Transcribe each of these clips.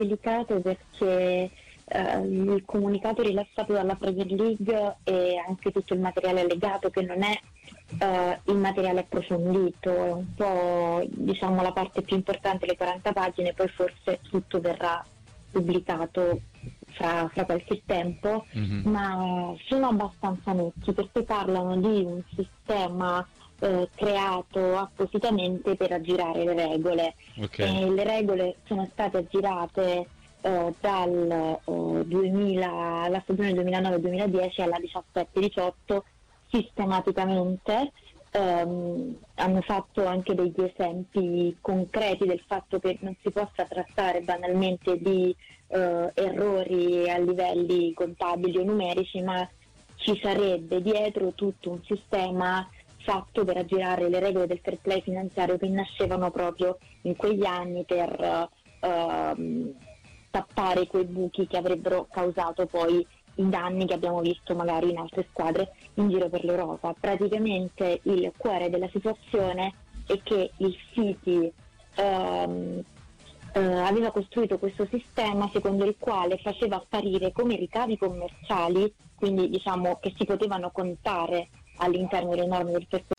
delicato perché il comunicato rilasciato dalla Premier League e anche tutto il materiale allegato, che non è il materiale approfondito, è un po', diciamo, la parte più importante, le 40 pagine, poi forse tutto verrà pubblicato fra qualche tempo, ma sono abbastanza netti perché parlano di un sistema creato appositamente per aggirare le regole. Le regole sono state aggirate dal 2000, la stagione 2009-2010 alla 17-18 sistematicamente. Hanno fatto anche degli esempi concreti del fatto che non si possa trattare banalmente di errori a livelli contabili o numerici, ma ci sarebbe dietro tutto un sistema fatto per aggirare le regole del fair play finanziario che nascevano proprio in quegli anni per tappare quei buchi che avrebbero causato poi i danni che abbiamo visto magari in altre squadre in giro per l'Europa. Praticamente il cuore della situazione è che il City aveva costruito questo sistema secondo il quale faceva apparire come ricavi commerciali, quindi diciamo che si potevano contare all'interno delle norme del fair play.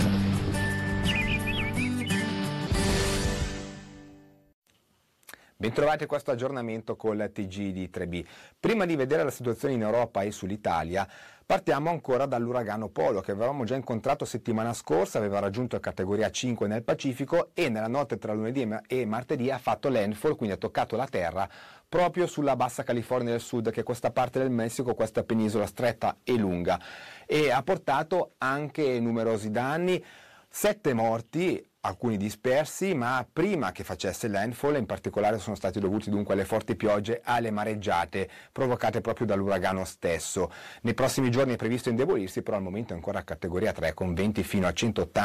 Bentrovati a questo aggiornamento col TG di 3B. Prima di vedere la situazione in Europa e sull'Italia, partiamo ancora dall'uragano Polo, che avevamo già incontrato settimana scorsa, aveva raggiunto categoria 5 nel Pacifico e nella notte tra lunedì e martedì ha fatto landfall, quindi ha toccato la terra proprio sulla Bassa California del Sud, che è questa parte del Messico, questa penisola stretta e lunga, e ha portato anche numerosi danni, 7 morti, alcuni dispersi, ma prima che facesse landfall in particolare sono stati dovuti dunque alle forti piogge e alle mareggiate provocate proprio dall'uragano stesso. Nei prossimi giorni è previsto indebolirsi, però al momento è ancora a categoria 3 con venti fino a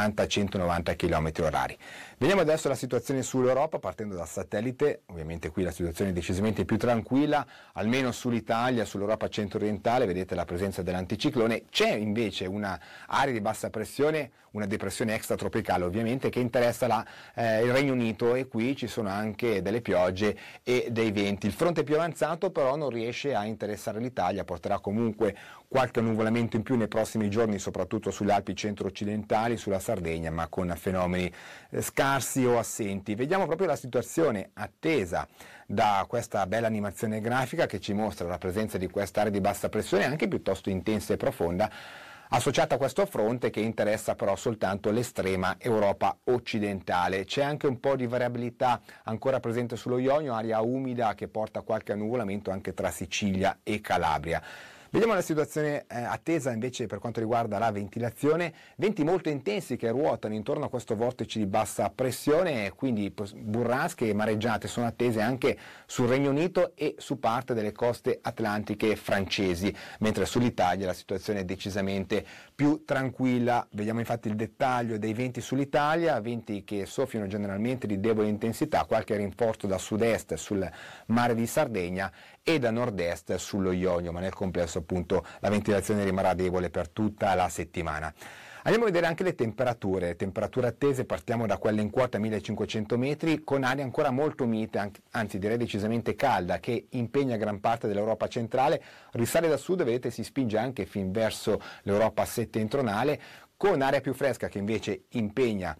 180-190 km/h. Vediamo adesso la situazione sull'Europa partendo dal satellite. Ovviamente qui la situazione è decisamente più tranquilla, almeno sull'Italia, sull'Europa centro-orientale, vedete la presenza dell'anticiclone. C'è invece una area di bassa pressione, una depressione extratropicale ovviamente, che interessa il Regno Unito, e qui ci sono anche delle piogge e dei venti. Il fronte più avanzato però non riesce a interessare l'Italia, porterà comunque qualche annuvolamento in più nei prossimi giorni, soprattutto sulle Alpi centro-occidentali, sulla Sardegna, ma con fenomeni scarsi o assenti. Vediamo proprio la situazione attesa da questa bella animazione grafica che ci mostra la presenza di quest'area di bassa pressione anche piuttosto intensa e profonda, associata a questo fronte che interessa però soltanto l'estrema Europa occidentale. C'è anche un po' di variabilità ancora presente sullo Ionio, aria umida che porta qualche annuvolamento anche tra Sicilia e Calabria. Vediamo la situazione attesa invece per quanto riguarda la ventilazione, venti molto intensi che ruotano intorno a questo vortice di bassa pressione, quindi burrasche e mareggiate sono attese anche sul Regno Unito e su parte delle coste atlantiche francesi, mentre sull'Italia la situazione è decisamente più tranquilla. Vediamo infatti il dettaglio dei venti sull'Italia, venti che soffiano generalmente di debole intensità, qualche rinforzo da sud-est sul mare di Sardegna e da nord-est sullo Ionio, ma nel complesso appunto la ventilazione rimarrà debole per tutta la settimana. Andiamo a vedere anche le temperature attese, partiamo da quelle in quota 1500 metri, con aria ancora molto mite, anzi direi decisamente calda, che impegna gran parte dell'Europa centrale, risale da sud, vedete si spinge anche fin verso l'Europa settentrionale, con aria più fresca che invece impegna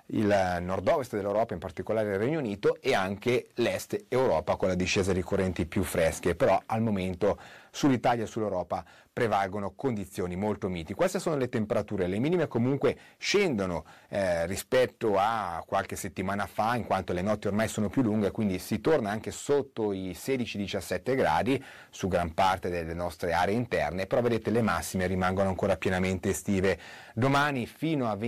il nord-ovest dell'Europa, in particolare il Regno Unito, e anche l'est Europa con la discesa di correnti più fresche, però al momento sull'Italia e sull'Europa prevalgono condizioni molto miti. Queste sono le temperature, le minime comunque scendono rispetto a qualche settimana fa, in quanto le notti ormai sono più lunghe, quindi si torna anche sotto i 16-17 gradi su gran parte delle nostre aree interne, però vedete le massime rimangono ancora pienamente estive. Domani fino a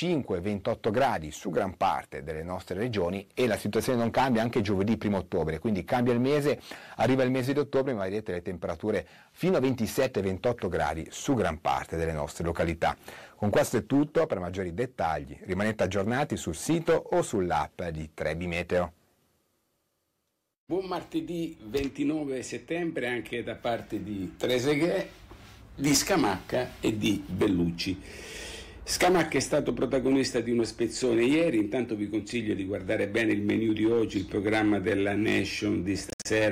25-28 gradi su gran parte delle nostre regioni, e la situazione non cambia anche giovedì 1 ottobre, quindi cambia il mese, arriva il mese di ottobre, ma vedete le temperature fino a 27-28 gradi su gran parte delle nostre località. Con questo è tutto, per maggiori dettagli rimanete aggiornati sul sito o sull'app di 3B Meteo. Buon martedì 29 settembre anche da parte di Trezeguet, di Scamacca e di Bellucci. Scamacca è stato protagonista di uno spezzone ieri, intanto vi consiglio di guardare bene il menu di oggi, il programma della Nation di stasera.